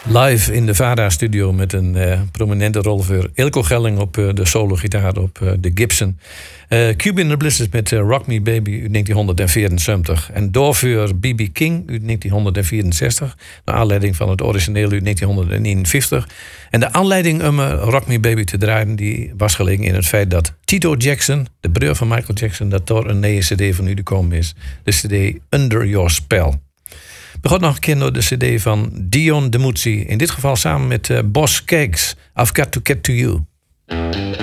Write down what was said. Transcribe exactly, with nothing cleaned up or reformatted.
Live in de Vara-studio met een uh, prominente rol voor Ilko Gelling op uh, de solo-gitaar op uh, de Gibson. Uh, Cube in the Blizzard met uh, Rock Me Baby uit negentien vierenzeventig. En doorvuur B B King uit negentien vierenzestig. Naar aanleiding van het origineel uit negentien eenenvijftig. En de aanleiding om uh, Rock Me Baby te draaien die was gelegen in het feit dat Tito Jackson, de broer van Michael Jackson, dat door een nieuwe cd van u gekomen is. De cd Under Your Spell. Begon nog een keer door de cd van Dion DiMucci. In dit geval samen met uh, Boss Cakes. I've Got to Get to You.